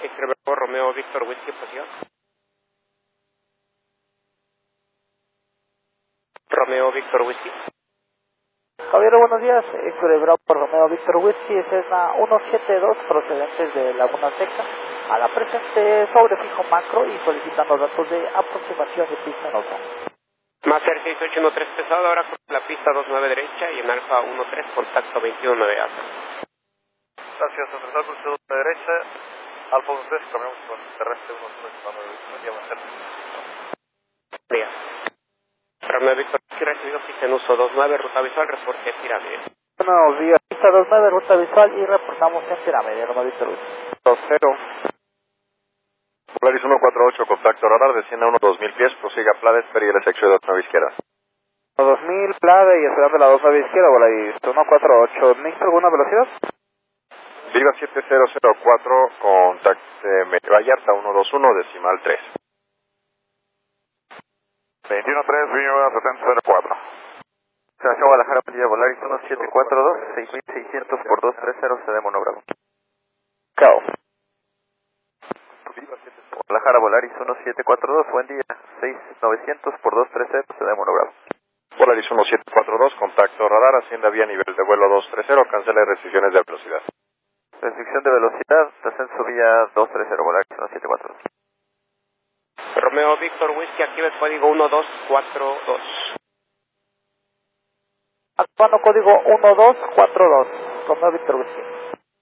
Héctor Bravo, Romeo, Víctor, Whisky, posición. Romeo, Víctor, Whisky. Caballero, buenos días. Héctor Bravo, Romeo, Víctor, Whisky. Es la 172 procedentes de Laguna Seca. A la presente sobre fijo macro y solicitando datos de aproximación de pista nota. Master 6813 pesado, ahora con la pista 29 derecha y en Alfa 13, contacto 219 alfa. Gracias, empezar por segunda derecha, Alfa 13, cambiamos con terrestre 13, Días. Romeo Víctor, aquí recibido pista en uso 29, ruta visual, reporte pirámide. Buenos días, pista 29, ruta visual y reportamos en pirámide, Romeo Víctor Whisky. 20. Polaris 148, contacto radar, descienda 2000 pies, prosiga Plades, Periguera, sección de 9 izquierda. 2000, Plade y esperando la 2 izquierda, Polaris 148. ¿Necesita alguna velocidad? Viva 7004, contacto Vallarta 121, decimal 3. 21-3, Viva 7004. Sebastián Guadalajara, Padilla, Volaris 1742, 6600 por 230, CD Monogrado. Cao. Guadalajara, Volaris 1742, buen día, 6900 por 230, CD Monogrado. Polaris 1742, contacto radar, ascienda vía nivel de vuelo 230, cancela restricciones de velocidad. Restricción de velocidad, ascenso vía 230, Volaris 1742. Romeo Víctor Whisky, activa el código 1242. Actuando código 1242, Romeo Víctor Whisky.